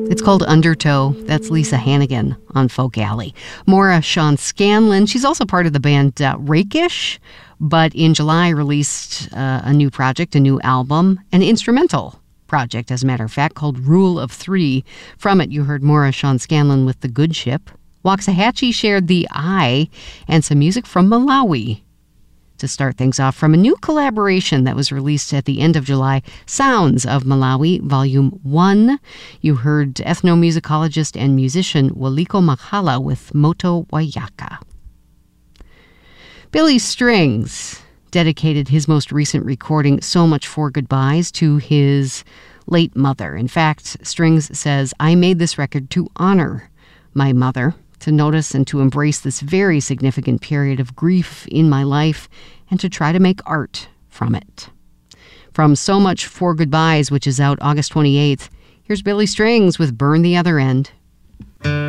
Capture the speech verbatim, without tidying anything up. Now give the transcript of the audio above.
It's called Undertow. That's Lisa Hannigan on Folk Alley. Maura Sean Scanlon, she's also part of the band uh, Rakish, but in July released uh, a new project, a new album, an instrumental project, as a matter of fact, called Rule of Three. From it, you heard Maura Sean Scanlon with The Good Ship. Waxahachie shared The Eye and some music from Malawi. To start things off, from a new collaboration that was released at the end of July, Sounds of Malawi, Volume one. You heard ethnomusicologist and musician Waliko Mahala with Moto Wayaka. Billy Strings dedicated his most recent recording, So Much for Goodbyes, to his late mother. In fact, Strings says, I made this record to honor my mother, to notice and to embrace this very significant period of grief in my life, and to try to make art from it. From So Much for Goodbyes, which is out August twenty-eighth, here's Billy Strings with Burn the Other End.